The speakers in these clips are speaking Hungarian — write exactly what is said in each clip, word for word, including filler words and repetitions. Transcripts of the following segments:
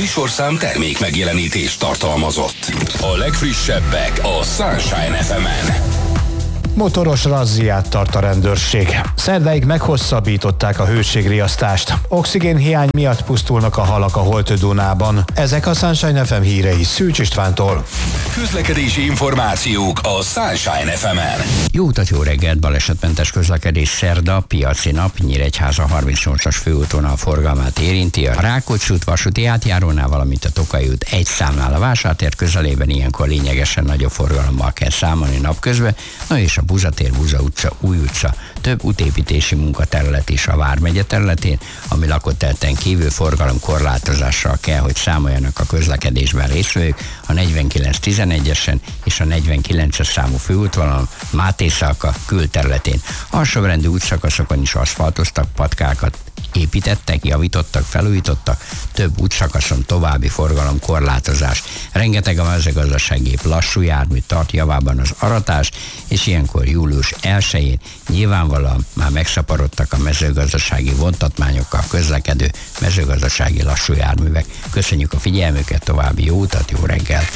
műsorszám termék megjelenítést tartalmazott. A legfrissebbek a Sunshine ef emen. Motoros razziát tart a rendőrség. Szerdáig meghosszabbították a hőségriasztást. Oxigénhiány miatt pusztulnak a halak a Holt-Dunában. Ezek a Sunshine ef em hírei Szűcs Istvántól. Közlekedési információk a Sunshine ef emen. Jó utat, jó reggelt, balesetmentes közlekedés szerda, piaci nap, Nyíregyháza harmincnyolcas főúton a forgalmát érinti, a Rákóczi út vasúti átjárónál, valamint a Tokaj út egy számnál a Vásártér közelében ilyenkor lényegesen nagyobb forgalommal kell számolni napközben, no és a Buzatér, Buza utca, Új utca, több útépítési munkaterület is a Vármegye területén, ami lakott területen kívül forgalomkorlátozással kell, hogy számoljanak a közlekedésben résztvevők a negyvenkilenc tizenegyesen és a negyvenkilences számú főútvonalon, Máté Szalka külterületén. Alsóbrendű útszakaszokon is aszfaltoztak, patkákat építettek, javítottak, felújítottak, több útszakaszon további forgalomkorlátozás. Rengeteg a mezőgazdasági lassú jármű tart javában az aratás, és ilyenkor július elsején nyilvánvalóan már megszaporodtak a mezőgazdasági vontatmányokkal közlekedő mezőgazdasági lassú járművek. Köszönjük a figyelmüket, további jó utat, jó reggelt!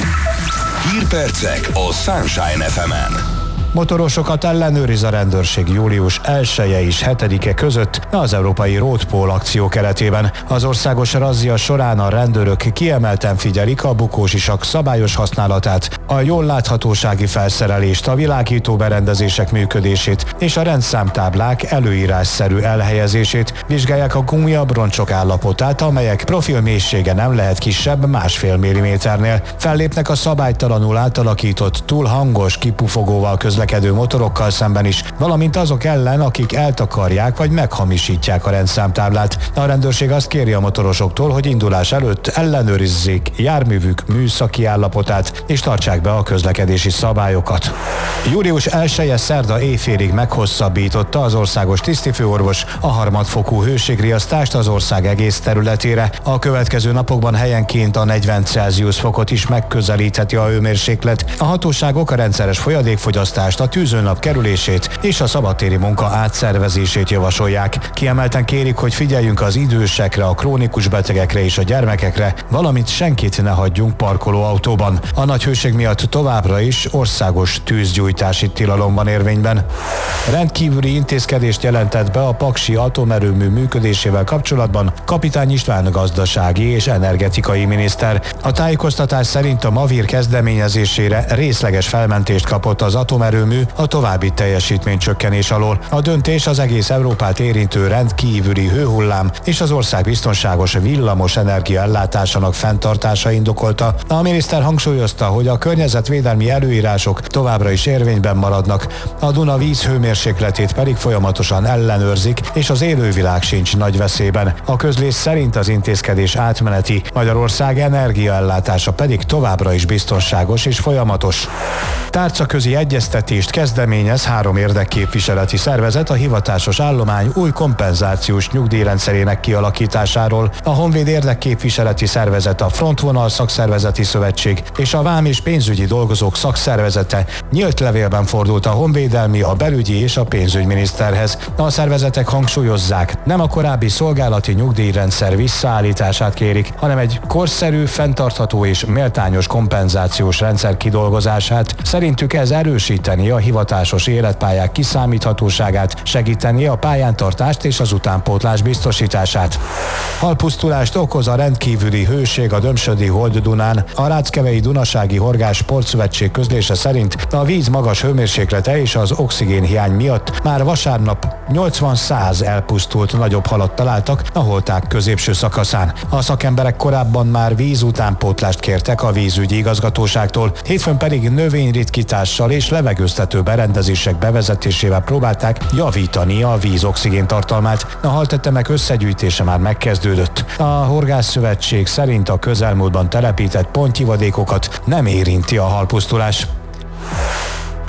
Hírpercek a Sunshine ef emen. Motorosokat ellenőriz a rendőrség július elseje és hetedike között az Európai Roadpol akció keretében. Az országos razzia során a rendőrök kiemelten figyelik a bukósisak szabályos használatát, a jól láthatósági felszerelést, a világító berendezések működését és a rendszámtáblák előírásszerű elhelyezését, vizsgálják a gumiabroncsok állapotát, amelyek profil mélysége nem lehet kisebb másfél milliméternél. Fellépnek a szabálytalanul átalakított, túl hangos kipufogóval közlekedő motorokkal szemben is, valamint azok ellen, akik eltakarják vagy meghamisítják a rendszámtáblát. A rendőrség azt kéri a motorosoktól, hogy indulás előtt ellenőrizzék járművük műszaki állapotát, és tartsák be a közlekedési szabályokat. július elseje szerda éjfélig meghosszabbította az országos tisztifőorvos a harmadfokú hőségriasztást az ország egész területére. A következő napokban helyenként a negyven Celsius fokot is megközelítheti a hőmérséklet. A hatóságok a rendszeres folyadékfogyasztást, a tűzőnap kerülését és a szabadtéri munka átszervezését javasolják. Kiemelten kérik, hogy figyeljünk az idősekre, a krónikus betegekre és a gyermekekre, valamint senkit ne hagyjunk parkolóautóban. A nagy hőség miatt továbbra is országos tűzgyújtási tilalom van érvényben. Rendkívüli intézkedést jelentett be a paksi atomerőmű működésével kapcsolatban Kapitány István gazdasági és energetikai miniszter. A tájékoztatás szerint a Mavir kezdeményezésére részleges felmentést kapott az atomerőmű a további teljesítménycsökkenés alól. A döntés az egész Európát érintő rendkívüli hőhullám és az ország biztonságos villamos energia ellátásának fenntartása indokolta. A miniszter hangsúlyozta, hogy a környezetvédelmi előírások továbbra is érvényben maradnak, a Duna víz hőmérsékletét pedig folyamatosan ellenőrzik, és az élővilág sincs nagy veszélyben. A közlés szerint az intézkedés átmeneti, Magyarország energiaellátása pedig továbbra is biztonságos és folyamatos. Tárcaközi egyeztetést kezdeményez három érdekképviseleti szervezet a hivatásos állomány új kompenzációs nyugdíjrendszerének kialakításáról. A Honvéd érdekképviseleti szervezet, a Frontvonal szakszervezeti szövetség és a Vám és pénzügyi dolgozók szakszervezete nyílt levélben fordult a honvédelmi, a belügyi és a pénzügyminiszterhez. A szervezetek hangsúlyozzák, nem a korábbi szolgálati nyugdíjrendszer visszaállítását kérik, hanem egy korszerű, fenntartható és méltányos kompenzációs rendszer kidolgozását. Szerintük ez erősíteni a hivatásos életpályák kiszámíthatóságát, segíteni a pályántartást és az utánpótlás biztosítását. Halpusztulást okoz a rendkívüli hőség a Dömsödi Holt-Dunán. A Ráckevei Dunasági Horgás Sportszövetség közlése szerint a víz magas hőmérséklete és az oxigénhiány miatt már vasárnap nyolcvan-száz elpusztult nagyobb halat találtak a holták középső szakaszán. A szakemberek korábban már víz utánpótlást kértek a vízügyi igazgatóságtól, hétfőn pedig növényritkítással és levegőztető berendezések bevezetésével próbálták javítani a víz oxigéntartalmát. A haltetemek összegyűjtése már megkezdődött. A Horgászszövetség szerint a közelmúltban telepített pontyivadékokat nem érinti a halpusztulás.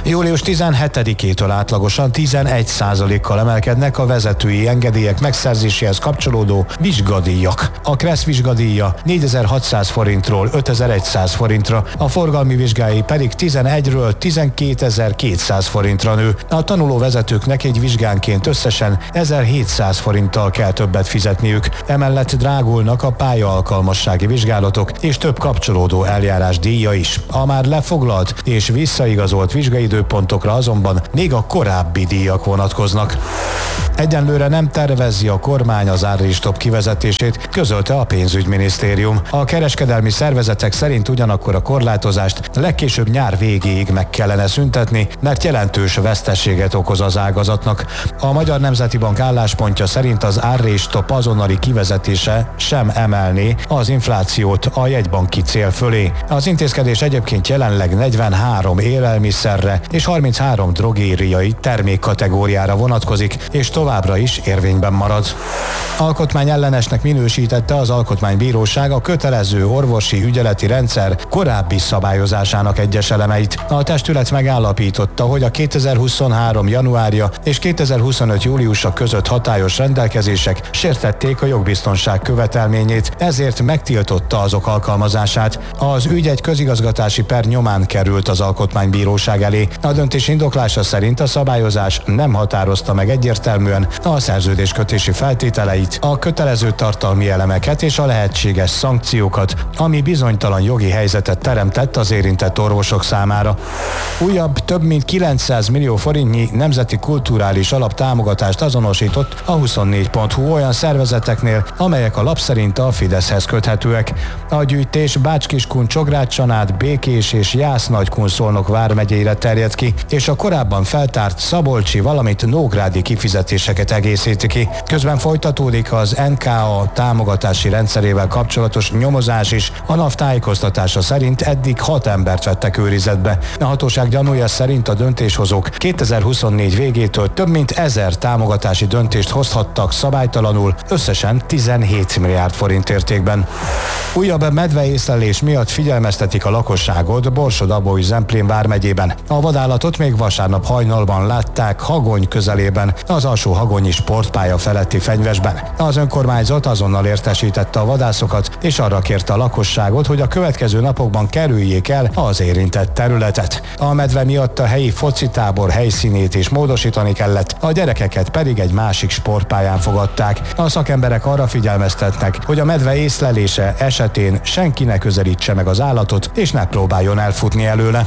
július tizenhetedikétől átlagosan tizenegy százalékkal emelkednek a vezetői engedélyek megszerzéséhez kapcsolódó vizsgadíjak. A Kressz vizsgadíja négyezer-hatszáz forintról ötezer-száz forintra, a forgalmi vizsgái pedig tizenegyről tizenkétezer-kétszáz forintra nő. A tanulóvezetőknek egy vizsgánként összesen ezerhétszáz forinttal kell többet fizetniük. Emellett drágulnak a pályaalkalmassági vizsgálatok és több kapcsolódó eljárás díja is. A már lefoglalt és visszaigazolt vizsgaidőpontokra azonban még a korábbi díjak vonatkoznak. Egyenlőre nem tervezi a kormány az árristop kivezetését, közölte a pénzügyminisztérium. A kereskedelmi szervezetek szerint ugyanakkor a korlátozást legkésőbb nyár végéig meg kellene szüntetni, mert jelentős veszteséget okoz az ágazatnak. A Magyar Nemzeti Bank álláspontja szerint az árristop azonnali kivezetése sem emelné az inflációt a jegybanki cél fölé. Az intézkedés egyébként jelenleg negyvenhárom élelmiszerre és harminchárom drogériai termékkategóriára vonatkozik, és továbbra is érvényben marad. Alkotmányellenesnek minősítette az Alkotmánybíróság a kötelező orvosi ügyeleti rendszer korábbi szabályozásának egyes elemeit. A testület megállapította, hogy a kétezer-huszonhárom januárja és kétezer-huszonöt júliusa között hatályos rendelkezések sértették a jogbiztonság követelményét, ezért megtiltotta azok alkalmazását. Az ügy egy közigazgatási per nyomán került az Alkotmánybíróság elé. A döntés indoklása szerint a szabályozás nem határozta meg egyértelműen a szerződéskötési feltételeit, a kötelező tartalmi elemeket és a lehetséges szankciókat, ami bizonytalan jogi helyzetet teremtett az érintett orvosok számára. Újabb több mint kilencszáz millió forintnyi nemzeti kulturális alaptámogatást azonosított a huszonnégy pont hu olyan szervezeteknél, amelyek a lap szerint a Fideszhez köthetőek. A gyűjtés Bács-Kiskun, Csongrád-Csanád, Békés és Jász-Nagykun-Szolnok vármegyeire terjed ki, és a korábban feltárt szabolcsi, valamint nógrádi kifizetéseket egészíti ki. Közben folytatódik az en ká á támogatási rendszerével kapcsolatos nyomozás is. A NAV tájékoztatása szerint eddig hat embert vettek őrizetbe. A hatóság gyanúja szerint a döntéshozók kétezer-huszonnégy végétől több mint ezer támogatási döntést hozhattak szabálytalanul, összesen tizenhét milliárd forint értékben. Újabb medveészlelés miatt figyelmeztetik a lakosságot Borsod-Abaúj-Zemplén vármegyében. A vadállatot még vasárnap hajnalban látták Hagony közelében, az alsó hagonyi sportpálya feletti fenyvesben. Az önkormányzat azonnal értesítette a vadászokat, és arra kérte a lakosságot, hogy a következő napokban kerüljék el az érintett területet. A medve miatt a helyi focitábor helyszínét is módosítani kellett, a gyerekeket pedig egy másik sportpályán fogadták. A szakemberek arra figyelmeztetnek, hogy a medve észlelése esetén senki ne közelítse meg az állatot, és ne próbáljon elfutni előle.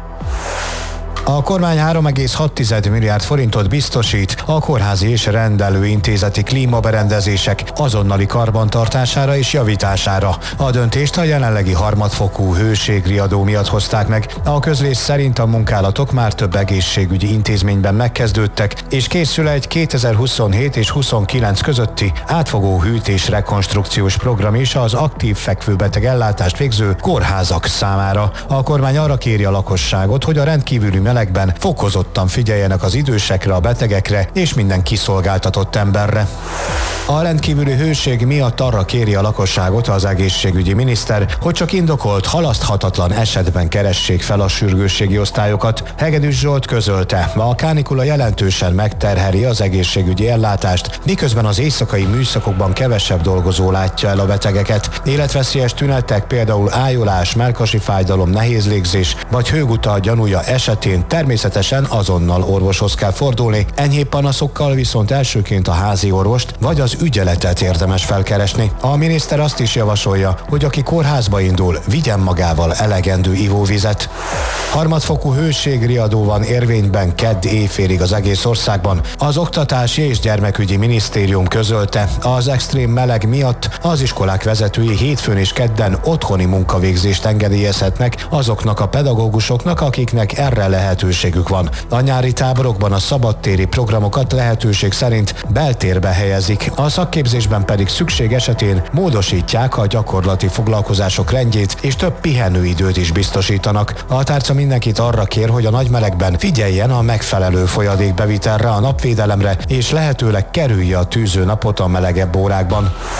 A kormány három egész hat milliárd forintot biztosít a kórházi és rendelőintézeti klímaberendezések azonnali karbantartására és javítására. A döntést a jelenlegi harmadfokú hőségriadó miatt hozták meg. A közlés szerint a munkálatok már több egészségügyi intézményben megkezdődtek, és készül egy kétezer-huszonhét és huszonkilenc közötti átfogó hűtés rekonstrukciós program is az aktív fekvőbeteg ellátást végző kórházak számára. A kormány arra kéri a lakosságot, hogy a rendkívüli melegben fokozottan figyeljenek az idősekre, a betegekre és minden kiszolgáltatott emberre. A rendkívüli hőség miatt arra kéri a lakosságot az egészségügyi miniszter, hogy csak indokolt, halaszthatatlan esetben keressék fel a sürgősségi osztályokat. Hegedűs Zsolt közölte, a kánikula jelentősen megterheli az egészségügyi ellátást, miközben az éjszakai műszakokban kevesebb dolgozó látja el a betegeket. Életveszélyes tünetek, például ájulás, mellkasi fájdalom, nehéz légzés vagy hőguta gyanúja esetén természetesen azonnal orvoshoz kell fordulni, enyhébb panaszokkal viszont elsőként a házi orvost vagy az ügyeletet érdemes felkeresni. A miniszter azt is javasolja, hogy aki kórházba indul, vigyen magával elegendő ivóvizet. Harmadfokú hőségriadó van érvényben kedd éjfélig az egész országban. Az Oktatási és Gyermekügyi Minisztérium közölte, az extrém meleg miatt az iskolák vezetői hétfőn és kedden otthoni munkavégzést engedélyezhetnek azoknak a pedagógusoknak, akiknek erre lehetőségük van. A nyári táborokban a szabadtéri programokat lehetőség szerint beltérbe helyezik, a szakképzésben pedig szükség esetén módosítják a gyakorlati foglalkozások rendjét, és több pihenőidőt is biztosítanak. A tárca mindenkit arra kér, hogy a nagy melegben figyeljen a megfelelő folyadékbevitelre, a napvédelemre, és lehetőleg kerülje a tűző napot a melegebb órákban.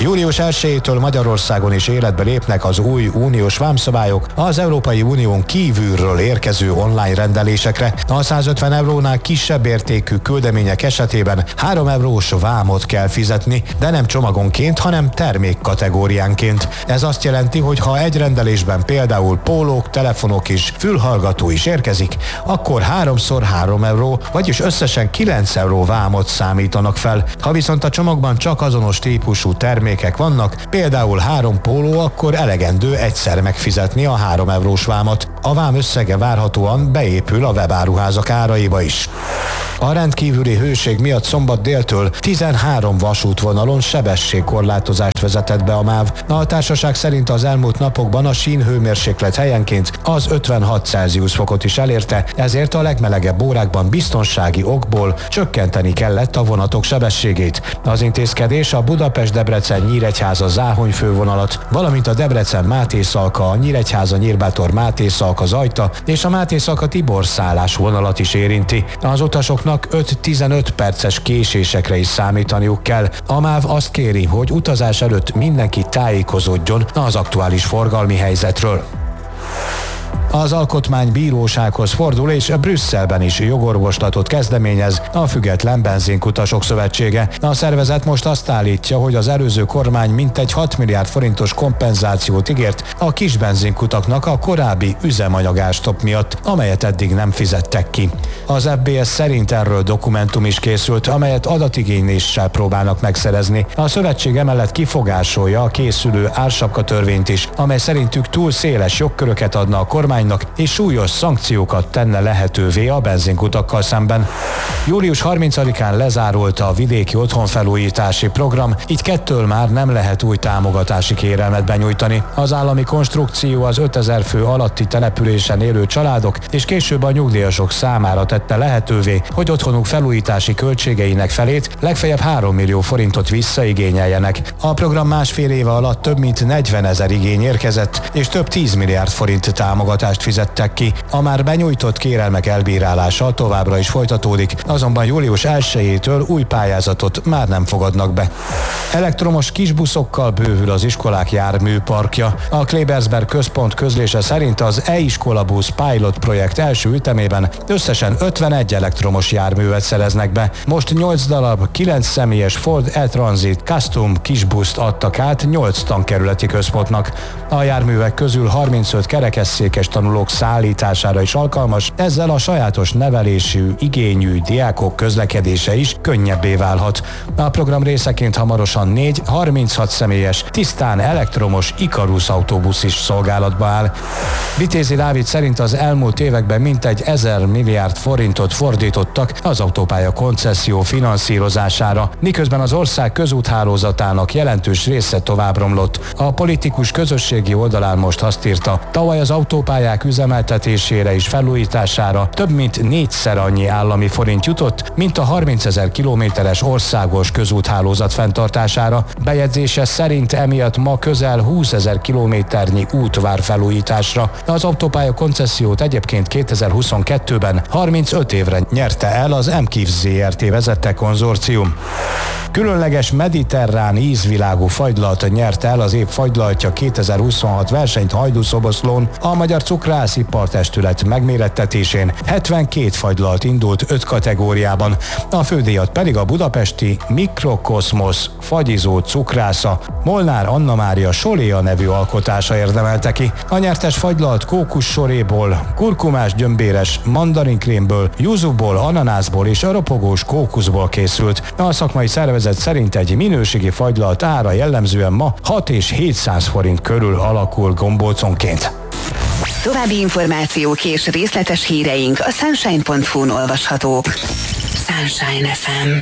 Július elsejétől Magyarországon is életbe lépnek az új uniós vámszabályok az Európai Unión kívülről érkező online rendelésekre. A százötven eurónál kisebb értékű küldemények esetében három eurós vámot kell fizetni, de nem csomagonként, hanem termékkategóriánként. Ez azt jelenti, hogy ha egy rendelésben például pólók, telefonok és fülhallgató is érkezik, akkor háromszor három euró, vagyis összesen kilenc euró vámot számítanak fel. Ha viszont a csomagban csak azonos típusú termékek vannak, például három póló, akkor elegendő egyszer megfizetni a három eurós vámot. A vám összege várhatóan beépül a webáruházak áraiba is. A rendkívüli hőség miatt szombat déltől tizenhárom vasútvonalon sebességkorlátozást vezetett be a MÁV. A társaság szerint az elmúlt napokban a sínhőmérséklet helyenként az ötvenhat Celsius fokot is elérte, ezért a legmelegebb órákban biztonsági okból csökkenteni kellett a vonatok sebességét. Az intézkedés a Budapest-Debrecen-Nyíregyháza-Záhony fővonalat, valamint a Debrecen-Mátészalka, Nyíregyháza-Nyírbátor-Mátészalka Zajta és a Mátészalka-Tibor szállás vonalat is érinti. Az utasoknak öt-tizenöt perces késésekre is számítaniuk kell. A MÁV azt kéri, hogy utazás előtt mindenki tájékozódjon az aktuális forgalmi helyzetről. Az Alkotmánybírósághoz fordul és Brüsszelben is jogorvoslatot kezdeményez a Független Benzinkutasok Szövetsége. A szervezet most azt állítja, hogy az előző kormány mintegy hat milliárd forintos kompenzációt ígért a kis benzinkutaknak a korábbi üzemanyagástop miatt, amelyet eddig nem fizettek ki. Az ef bé es szerint erről dokumentum is készült, amelyet adatigényléssel próbálnak megszerezni. A szövetség emellett kifogásolja a készülő ársapkatörvényt is, amely szerintük túl széles jogköröket adna a kormány és súlyos szankciókat tenne lehetővé a benzinkutakkal szemben. július harmincadikán lezárult a vidéki otthonfelújítási program, így kettől már nem lehet új támogatási kérelmet benyújtani. Az állami konstrukció az ötezer fő alatti településen élő családok és később a nyugdíjasok számára tette lehetővé, hogy otthonuk felújítási költségeinek felét, legfeljebb három millió forintot visszaigényeljenek. A program másfél éve alatt több mint negyvenezer igény érkezett, és több tíz milliárd forint támogatást fizettek ki. A már benyújtott kérelmek elbírálása továbbra is folytatódik, azonban július elsejétől új pályázatot már nem fogadnak be. Elektromos kisbuszokkal bővül az iskolák járműparkja. A Klebersberg központ közlése szerint az e-iskolabusz pilot projekt első ütemében összesen ötvenegy elektromos járművet szereznek be. Most nyolc darab kilenc személyes Ford E-Transit Custom kisbuszt adtak át nyolc tankerületi központnak. A járművek közül harmincöt kerekesszékes tanulók szállítására is alkalmas, ezzel a sajátos nevelésű, igényű diákok közlekedése is könnyebbé válhat. A program részeként hamarosan négy harminchat személyes, tisztán elektromos Ikarus autóbusz is szolgálatba áll. Vitézi Dávid szerint az elmúlt években mintegy ezer milliárd forintot fordítottak az autópálya koncesszió finanszírozására, miközben az ország közúthálózatának jelentős része tovább romlott. A politikus közösségi oldalán most azt írta, tavaly az autópályák üzemeltetésére és felújítására több mint négyszer annyi állami forint jutott, mint a harmincezer kilométeres országos közúthálózat fenntartására. Bejegyzése szerint emiatt ma közel húszezer kilométernyi út vár felújításra. Az autópálya koncessziót egyébként kétezer-huszonkettőben harmincöt évre nyerte el az emkiv zé er té vezette konzorcium. Különleges mediterrán ízvilágú fagylalt nyerte el az év fagylaltja kétezer-huszonhat versenyt Hajdúszoboszlón. A Magyar Cukrászipartestület megmérettetésén hetvenkét fagylalt indult öt kategóriában. A fődíjat pedig a budapesti Mikrokoszmosz fagyizó cukrásza Molnár Anna Mária Soléa nevű alkotása érdemelte ki. A nyertes fagylalt kókuszsoréból, kurkumás gyömbéres mandarinkrémből, juzuból, ananászból és ropogós kókuszból készült. A szakmai szervezet szerint egy minőségi fagylalt ára jellemzően ma hat és hétszáz forint körül alakul gombóconként. További információk és részletes híreink a sunshine pont hu-n olvashatók. Sunshine ef em.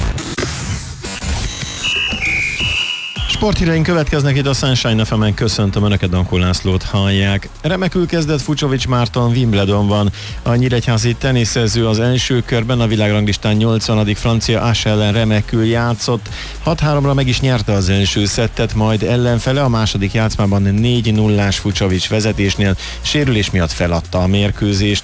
Sporthíreink következnek itt a Sunshine ef emen, köszöntöm Önöket, Dankó Lászlót hallják. Remekül kezdett Fucsovics Márton Wimbledonban. A nyíregyházi teniszező az első körben a világranglistán nyolcvanadik francia Ás ellen remekül játszott. hat háromra meg is nyerte az első szettet, majd ellenfele a második játszmában négy nullás Fucsovics vezetésnél sérülés miatt feladta a mérkőzést.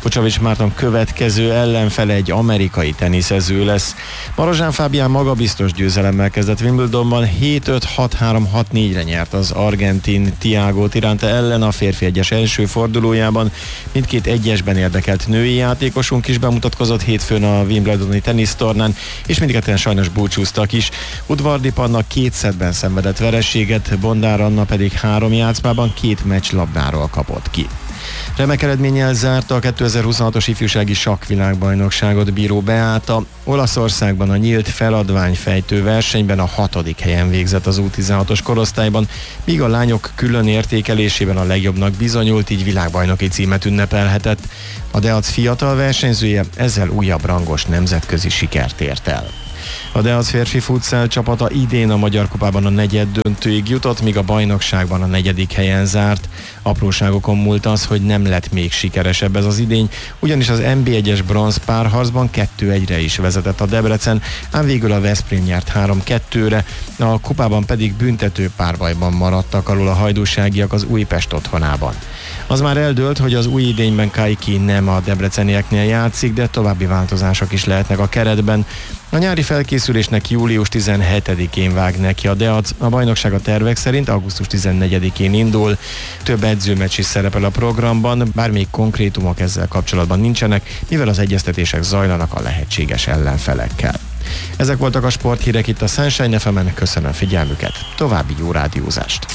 Fucsovics Márton következő ellenfele egy amerikai teniszező lesz. Marozsán Fábián magabiztos győzelemmel kezdett Wimbledonban, hét öt hat három hat négyre nyert az argentin Thiago Tirante ellen a férfi egyes első fordulójában. Mindkét egyesben érdekelt női játékosunk is bemutatkozott hétfőn a Wimbledoni tenisztornán, és mindketten sajnos búcsúztak is. Udvardi Panna két szettben szenvedett vereséget, Bondár Anna pedig három játszmában két meccslabdáról kapott ki. Remek eredménnyel zárta a kétezer-huszonhatos ifjúsági sakkvilágbajnokságot bíró Beáta. Olaszországban a nyílt feladványfejtő versenyben a hatodik helyen végzett az U tizenhatos korosztályban, míg a lányok külön értékelésében a legjobbnak bizonyult, így világbajnoki címet ünnepelhetett. A Deac fiatal versenyzője ezzel újabb rangos nemzetközi sikert ért el. A Deac férfi futsal csapata idén a Magyar Kupában a negyed döntőig jutott, míg a bajnokságban a negyedik helyen zárt. Apróságokon múlt az, hogy nem lett még sikeresebb ez az idény, ugyanis az en bé egyes bronz párharcban kettő egyre is vezetett a Debrecen, ám végül a Veszprém nyert három kettőre, a kupában pedig büntető párbajban maradtak alul a hajdúságiak az Újpest otthonában. Az már eldőlt, hogy az új idényben Kaiki nem a debrecenieknél játszik, de további változások is lehetnek a keretben. A nyári felkészülésnek július tizenhetedikén vág neki a Deac, a bajnokság a tervek szerint augusztus tizennegyedikén indul. Több edzőmeccs is szerepel a programban, bár még konkrétumok ezzel kapcsolatban nincsenek, mivel az egyeztetések zajlanak a lehetséges ellenfelekkel. Ezek voltak a sporthírek itt a Sunshine ef emen, köszönöm figyelmüket, további jó rádiózást!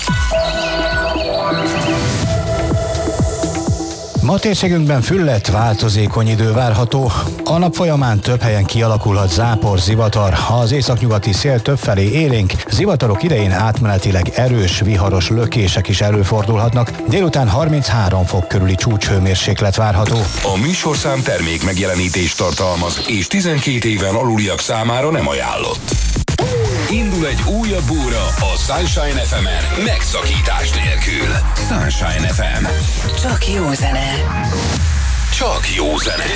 Ma térségünkben fülledt, változékony idő várható. A nap folyamán több helyen kialakulhat zápor, zivatar. Az északnyugati szél többfelé élénk, zivatarok idején átmenetileg erős, viharos lökések is előfordulhatnak. Délután harminchárom fok körüli csúcshőmérséklet várható. A műsorszám termék megjelenítést tartalmaz, és tizenkét éven aluliak számára nem ajánlott. Indul egy újabb óra a Sunshine ef emen, megszakítás nélkül. Sunshine ef em. Csak jó zene. Csak jó zene.